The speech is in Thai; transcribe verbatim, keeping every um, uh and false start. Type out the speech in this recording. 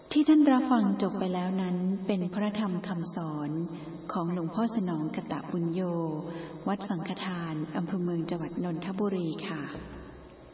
ที่ท่านรับฟังจบไปแล้วนั้นเป็นพระธรรมคำสอนของหลวงพ่อสนองกตบุญโญวัดสังฆทานอำเภอเมืองจังหวัดนนทบุรีค่ะ